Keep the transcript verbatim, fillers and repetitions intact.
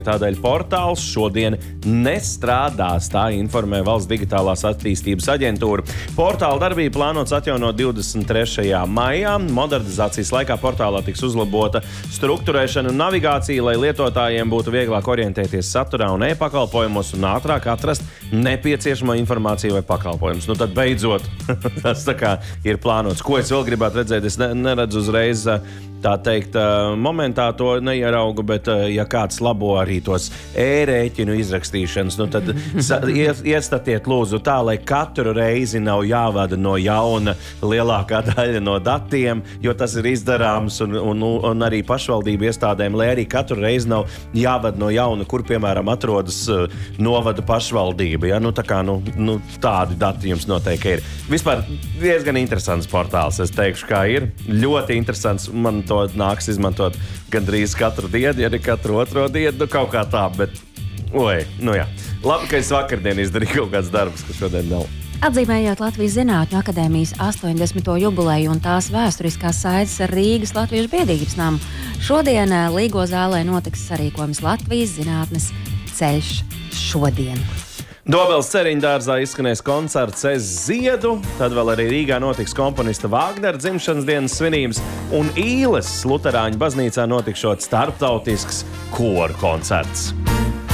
Tādēļ portāls šodien nestrādās, tā informē Valsts digitālās attīstības aģentūra. Portāla darbība plānots atjaunot divdesmit trešajā maijā. Modernizācijas laikā portālā tiks uzlabota strukturēšana un navigācija, lai lietotājiem būtu vieglāk orientēties saturā un e-pakalpojumos un ātrāk atrast nepieciešamo informāciju vai pakalpojumus. Nu tad beidzot, tas tā kā ir plānots. Ko es vēl gribētu redzēt? Es ne, neredzu uzreiz, tā teikt, momentā to neieraugu, bet ja kāds labo arī tos e-rēķinu izrakstīšanas, nu tad iestatiet lūdzu tā, lai katru reizi nav jāvada no jauna lielākā daļa no datiem, jo tas ir izdarāms un, un, un arī pašvaldību iestādēm, lai arī katru reizi nav jāvada no jauna, kur, piemēram, atrodas novada pašvaldība. Ja? Nu, tā kā, nu, nu, tādi dati jums noteikti ir. Vispār diezgan interesants portāls, es teikšu, kā ir. Ļoti interesants, man to nāks izmantot gandrīz katru dienu, ja ne katru otro dienu, nu kaut kā tā, bet, oi, nu jā. Labi, ka es vakardien izdarīju kaut kāds darbs, ka šodien nav. Atzīmējot Latvijas Zinātņu akadēmijas astoņdesmito jubileju un tās vēsturiskās saites ar Rīgas Latviešu biedrības namu, šodien Līgo zālē notiks sarīkojums Latvijas zinātnes ceļš šodien. Dobeles Ceriņdārzā izskanēs koncerts Es ziedu, tad vēl arī Rīgā notiks komponista Vāgnera dzimšanas dienas svinības, un Īles Luterāņu baznīcā notikšot starptautisks koru koncerts.